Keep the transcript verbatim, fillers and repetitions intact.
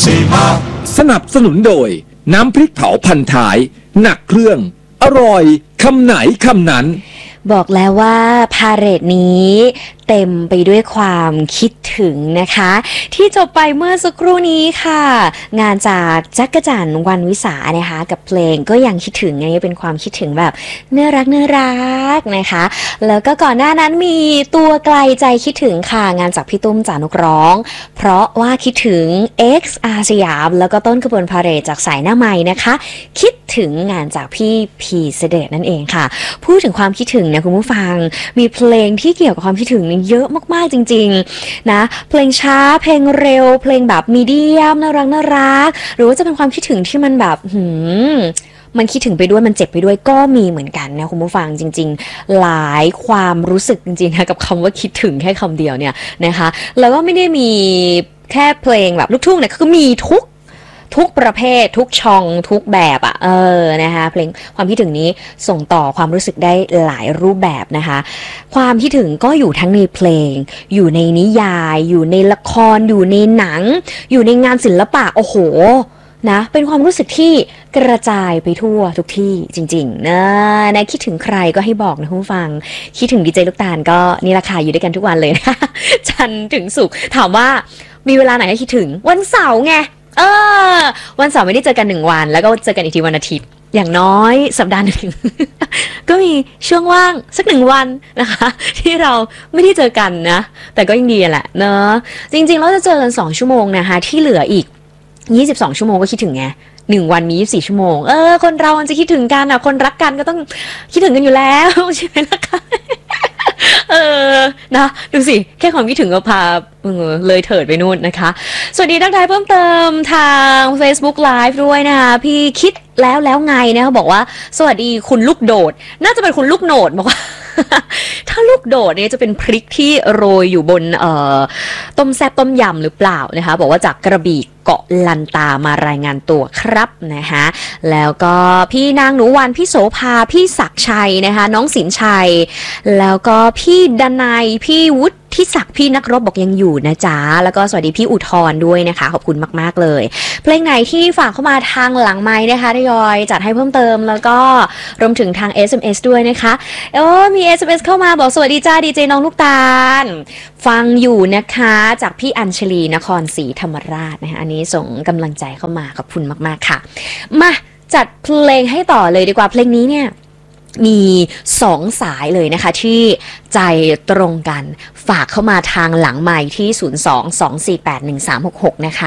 สนับสนุนโดยน้ำพริกเผาพันท้ายหนักเครื่องอร่อยคำไหนคำนั้นบอกแล้วว่าพาเหรดนี้เต็มไปด้วยความคิดถึงนะคะที่จบไปเมื่อสักครู่นี้ค่ะงานจากจักรจั่นวันวิสานะคะกับเพลงก็ยังคิดถึงอันนี้เป็นความคิดถึงแบบน่ารักน่ารักนะคะแล้วก็ก่อนหน้านั้นมีตัวไกลใจคิดถึงค่ะงานจากพี่ตุ้มจานุกร้องเพราะว่าคิดถึง X อาสยามแล้วก็ต้นขบวนพาเหรดจากสายหน้าไม้นะคะคิดถึงงานจากพี่พีเสด็จนั่นเองค่ะพูดถึงความคิดถึงนะคุณผู้ฟังมีเพลงที่เกี่ยวกับความคิดถึงเยอะมากๆจริงๆนะเพลงช้าเพลงเร็วเพลงแบบมีเดียมน่ารักน่ารักหรือว่าจะเป็นความคิดถึงที่มันแบบหืมมันคิดถึงไปด้วยมันเจ็บไปด้วยก็มีเหมือนกันนะคุณผู้ฟังจริงๆหลายความรู้สึกจริงๆนะกับคำว่าคิดถึงแค่คำเดียวเนี่ยนะคะแล้วก็ไม่ได้มีแค่เพลงแบบลูกทุ่งเนี่ยก็มีทุกทุกประเภททุกช่องทุกแบบอ่ะเออนะคะเพลงความคิดถึงนี้ส่งต่อความรู้สึกได้หลายรูปแบบนะคะความคิดถึงก็อยู่ทั้งในเพลงอยู่ในนิยายอยู่ในละครอยู่ในหนังอยู่ในงานศิลปะโอ้โหนะเป็นความรู้สึกที่กระจายไปทั่วทุกที่จริงๆนะนะคิดถึงใครก็ให้บอกนะคุณผู้ฟังคิดถึงดีเจลูกตาลก็นี่ราคาอยู่ด้วยกันทุกวันเลยนะจันทร์ถึงศุกร์ถามว่ามีเวลาไหนให้คิดถึงวันเสาร์ไงเออวันเสาร์ไม่ได้เจอกันหนึ่งวันแล้วก็เจอกันอีกทีวันอาทิตย์อย่างน้อยสัปดาห์หนึ่ง ก็มีช่วงว่างสักหนึ่งวันนะคะที่เราไม่ได้เจอกันนะแต่ก็ยังดีแหละเนอะจริงๆเราจะเจอกันสองชั่วโมงนะคะที่เหลืออีกยี่สิบสองชั่วโมงก็คิดถึงไงหนึ่งวันมียี่สิบสี่ชั่วโมงเออคนเรามันจะคิดถึงกันอ่ะคนรักกันก็ต้องคิดถึงกันอยู่แล้วใช่ไหมล่ะคะเออนะดูสิแค่ความคิดถึงก็พาเออเลยเถิดไปนู่นนะคะสวัสดีทักทายเพิ่มเติมทาง Facebook Live ด้วยนะคะพี่คิดแล้วแล้วไงนะคะบอกว่าสวัสดีคุณลูกโดดน่าจะเป็นคุณลูกโหนดบอกว่า ถ้าลูกโดดเนี่ยจะเป็นพริกที่โรยอยู่บนเอ่อต้มแซ่บต้มยำหรือเปล่านะคะบอกว่าจากกระบี่เกาะลันตามารายงานตัวครับนะคะแล้วก็พี่นางหนูวันพี่โสภาพี่ศักชัยนะคะน้องสินชัยแล้วก็พี่ดนัยพี่วุฒิที่ศักดิ์พี่นักรบบอกยังอยู่นะจ๊ะแล้วก็สวัสดีพี่อุทธรด้วยนะคะขอบคุณมากๆเลยเพลงไหนที่ฝากเข้ามาทางหลังไมค์นะคะทยอยจัดให้เพิ่มเติมแล้วก็รวมถึงทาง เอส เอ็ม เอส ด้วยนะคะโอ้มี เอส เอ็ม เอส เข้ามาบอกสวัสดีจ้าดีเจน้องลูกตาลฟังอยู่นะคะจากพี่อัญชลีนครศรีธรรมราชนะคะอันนี้ส่งกำลังใจเข้ามาขอบคุณมากๆค่ะมาจัดเพลงให้ต่อเลยดีกว่าเพลงนี้เนี่ยมีสองสายเลยนะคะที่ใจตรงกันฝากเข้ามาทางหลังไมค์ที่ศูนย์ สอง สอง สี่ แปด หนึ่ง สาม หก หกนะคะ